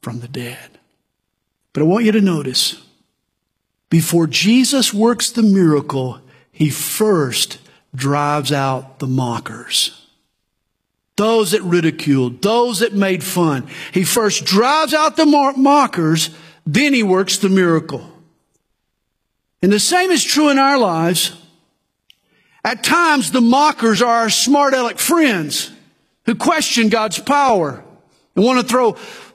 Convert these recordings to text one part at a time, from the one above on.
from the dead. But I want you to notice, before Jesus works the miracle, he first drives out the mockers. Those that ridiculed, those that made fun. He first drives out the mockers, then he works the miracle. And the same is true in our lives. At times, the mockers are our smart aleck friends who question God's power and want to throw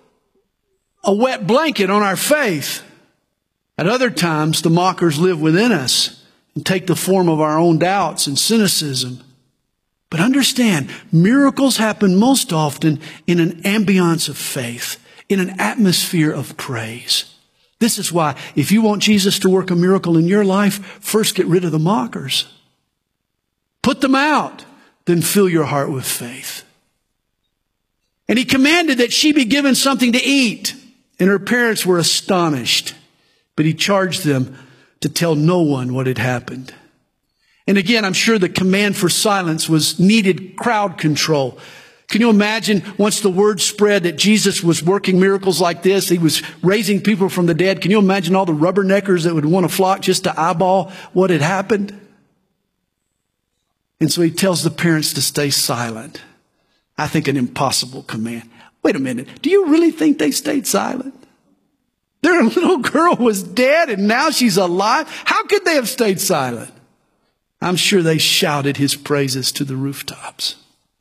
a wet blanket on our faith. At other times, the mockers live within us and take the form of our own doubts and cynicism. But understand, miracles happen most often in an ambiance of faith, in an atmosphere of praise. This is why, if you want Jesus to work a miracle in your life, first get rid of the mockers. Put them out, then fill your heart with faith. And he commanded that she be given something to eat. And her parents were astonished. But he charged them to tell no one what had happened. And again, I'm sure the command for silence was needed crowd control. Can you imagine once the word spread that Jesus was working miracles like this, he was raising people from the dead? Can you imagine all the rubberneckers that would want to flock just to eyeball what had happened? And so he tells the parents to stay silent. I think an impossible command. Wait a minute. Do you really think they stayed silent? Their little girl was dead and now she's alive. How could they have stayed silent? I'm sure they shouted his praises to the rooftops.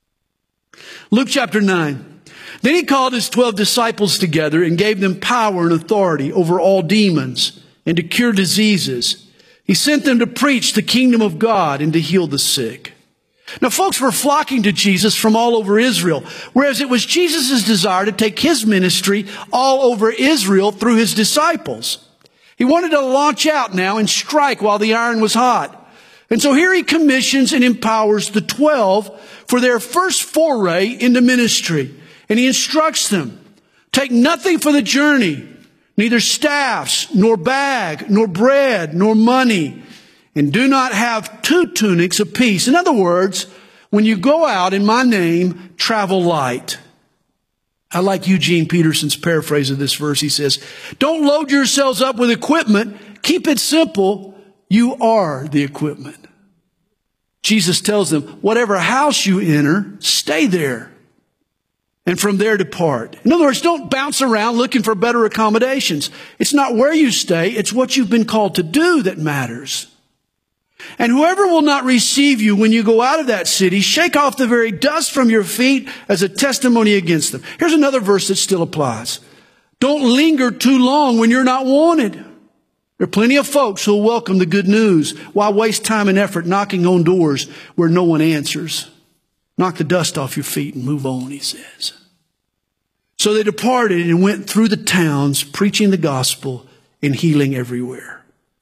Luke chapter 9. Then he called his 12 disciples together and gave them power and authority over all demons and to cure diseases. He sent them to preach the kingdom of God and to heal the sick. Now, folks were flocking to Jesus from all over Israel, whereas it was Jesus' desire to take his ministry all over Israel through his disciples. He wanted to launch out now and strike while the iron was hot. And so here he commissions and empowers the 12 for their first foray into ministry. And he instructs them, take nothing for the journey, neither staffs, nor bag, nor bread, nor money. And do not have 2 tunics apiece. In other words, when you go out in my name, travel light. I like Eugene Peterson's paraphrase of this verse. He says, don't load yourselves up with equipment. Keep it simple. You are the equipment. Jesus tells them, whatever house you enter, stay there. And from there depart. In other words, don't bounce around looking for better accommodations. It's not where you stay. It's what you've been called to do that matters. And whoever will not receive you when you go out of that city, shake off the very dust from your feet as a testimony against them. Here's another verse that still applies. Don't linger too long when you're not wanted. There are plenty of folks who will welcome the good news. Why waste time and effort knocking on doors where no one answers? Knock the dust off your feet and move on, he says. So they departed and went through the towns, preaching the gospel and healing everywhere.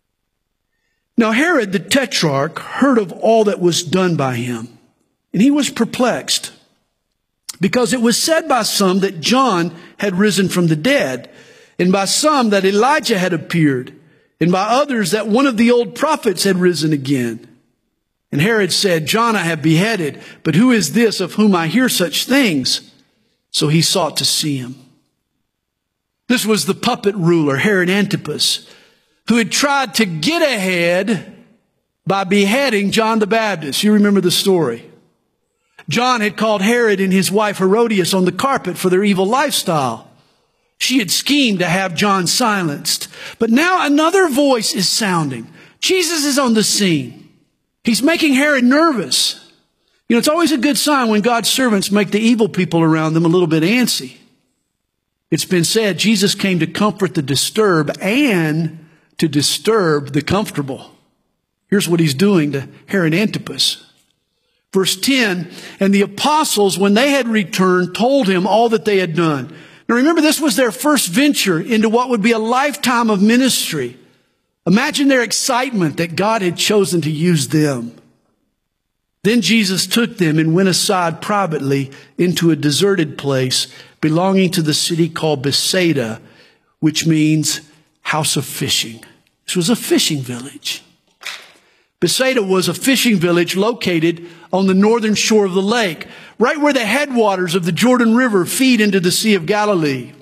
Now Herod the Tetrarch heard of all that was done by him, and he was perplexed, because it was said by some that John had risen from the dead, and by some that Elijah had appeared, and by others that one of the old prophets had risen again. And Herod said, John I have beheaded, but who is this of whom I hear such things? So he sought to see him. This was the puppet ruler, Herod Antipas, who had tried to get ahead by beheading John the Baptist. You remember the story. John had called Herod and his wife Herodias on the carpet for their evil lifestyle. She had schemed to have John silenced. But now another voice is sounding. Jesus is on the scene. He's making Herod nervous. You know, it's always a good sign when God's servants make the evil people around them a little bit antsy. It's been said Jesus came to comfort the disturbed and to disturb the comfortable. Here's what he's doing to Herod Antipas. Verse 10, and the apostles, when they had returned, told him all that they had done. Now remember, this was their first venture into what would be a lifetime of ministry. Imagine their excitement that God had chosen to use them. Then Jesus took them and went aside privately into a deserted place belonging to the city called Bethsaida, which means house of fishing. This was a fishing village. Bethsaida was a fishing village located on the northern shore of the lake, right where the headwaters of the Jordan River feed into the Sea of Galilee.